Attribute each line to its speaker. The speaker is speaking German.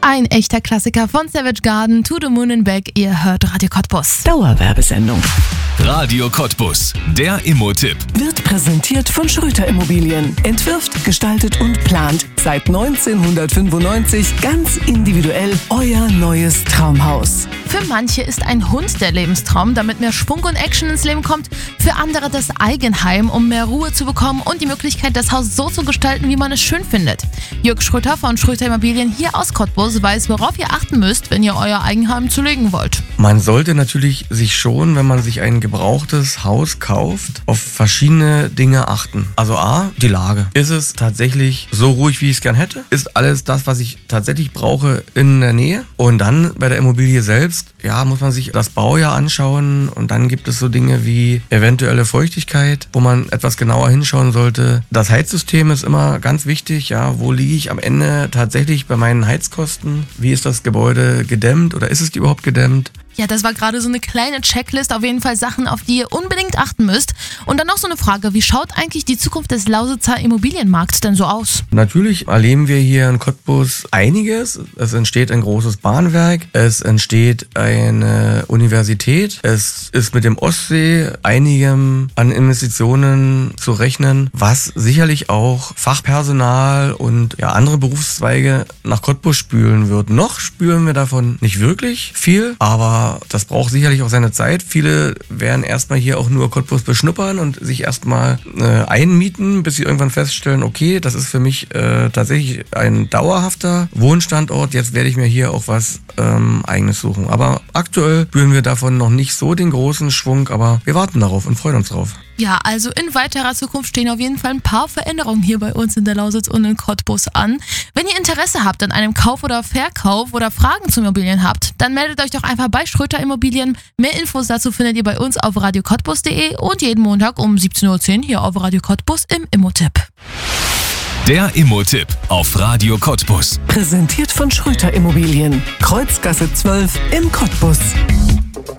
Speaker 1: Ein echter Klassiker von Savage Garden, To the Moon and Back. Ihr hört Radio Cottbus.
Speaker 2: Dauerwerbesendung.
Speaker 3: Radio Cottbus, der Immo-Tipp.
Speaker 2: Wird präsentiert von Schröter Immobilien. Entwirft, gestaltet und plant seit 1995 ganz individuell euer neues Traumhaus.
Speaker 1: Für manche ist ein Hund der Lebenstraum, damit mehr Schwung und Action ins Leben kommt. Für andere das Eigenheim, um mehr Ruhe zu bekommen und die Möglichkeit, das Haus so zu gestalten, wie man es schön findet. Jörg Schröter von Schröter Immobilien hier aus Cottbus weiß, worauf ihr achten müsst, wenn ihr euer Eigenheim zulegen wollt.
Speaker 4: Man sollte natürlich sich schon, wenn man sich ein gebrauchtes Haus kauft, auf verschiedene Dinge achten. Also A, die Lage. Ist es tatsächlich so ruhig, wie ich es gern hätte? Ist alles das, was ich tatsächlich brauche, in der Nähe? Und dann bei der Immobilie selbst, ja, muss man sich das Baujahr anschauen und dann gibt es so Dinge wie eventuelle Feuchtigkeit, wo man etwas genauer hinschauen sollte. Das Heizsystem ist immer ganz wichtig, ja, wo liege ich am Ende tatsächlich bei meinen Heizkosten? Wie ist das Gebäude gedämmt oder ist es überhaupt gedämmt?
Speaker 1: Ja, das war gerade so eine kleine Checklist, auf jeden Fall Sachen, auf die ihr unbedingt achten müsst. Und dann noch so eine Frage, wie schaut eigentlich die Zukunft des Lausitzer Immobilienmarkts denn so aus?
Speaker 4: Natürlich erleben wir hier in Cottbus einiges. Es entsteht ein großes Bahnwerk, es entsteht eine Universität, es ist mit dem Ostsee einigem an Investitionen zu rechnen, was sicherlich auch Fachpersonal und ja, andere Berufszweige nach Cottbus spülen wird. Noch spüren wir davon nicht wirklich viel, aber das braucht sicherlich auch seine Zeit. Viele werden erstmal hier auch nur Cottbus beschnuppern und sich erstmal einmieten, bis sie irgendwann feststellen, okay, das ist für mich tatsächlich ein dauerhafter Wohnstandort. Jetzt werde ich mir hier auch was Eigenes suchen. Aber aktuell spüren wir davon noch nicht so den großen Schwung, aber wir warten darauf und freuen uns drauf.
Speaker 1: Ja, also in weiterer Zukunft stehen auf jeden Fall ein paar Veränderungen hier bei uns in der Lausitz und in Cottbus an. Wenn ihr Interesse habt an einem Kauf oder Verkauf oder Fragen zu Immobilien habt, dann meldet euch doch einfach bei Schröter Immobilien. Mehr Infos dazu findet ihr bei uns auf radiocottbus.de und jeden Montag um 17:10 Uhr hier auf Radio Cottbus im Immo-Tipp.
Speaker 3: Der Immo-Tipp auf Radio Cottbus.
Speaker 2: Präsentiert von Schröter Immobilien. Kreuzgasse 12 in Cottbus.